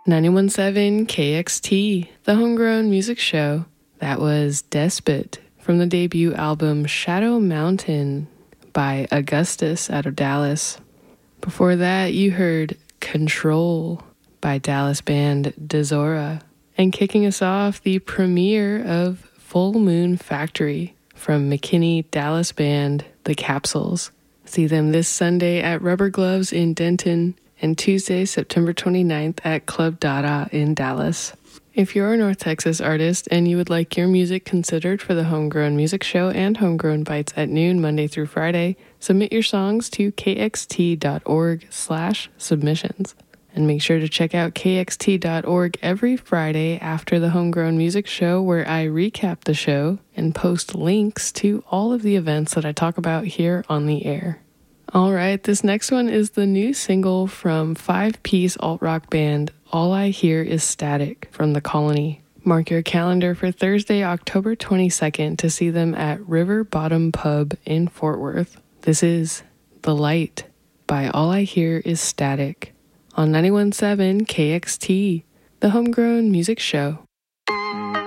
91.7 KXT, the Homegrown Music Show. That was Despot from the debut album Shadow Mountain by Augustus out of Dallas. Before that, you heard Control by Dallas band Dezora. And kicking us off, the premiere of Full Moon Factory from McKinney Dallas band The Capsules. See them this Sunday at Rubber Gloves in Denton and Tuesday, September 29th at Club Dada in Dallas. If you're a North Texas artist and you would like your music considered for the Homegrown Music Show and Homegrown Bites at noon Monday through Friday, submit your songs to kxt.org/submissions. And make sure to check out kxt.org every Friday after the Homegrown Music Show, where I recap the show and post links to all of the events that I talk about here on the air. All right, this next one is the new single from five-piece alt-rock band All I Hear Is Static from The Colony. Mark your calendar for Thursday, October 22nd to see them at River Bottom Pub in Fort Worth. This is The Light by All I Hear Is Static on 91.7 KXT, the Homegrown Music Show.